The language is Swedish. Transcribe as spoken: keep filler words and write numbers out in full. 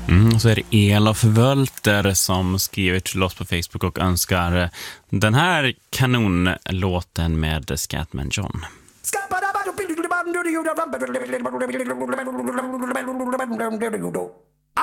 Mm, så är det Elof Wölter som skriver till oss på Facebook och önskar den här kanonlåten med Scatman John.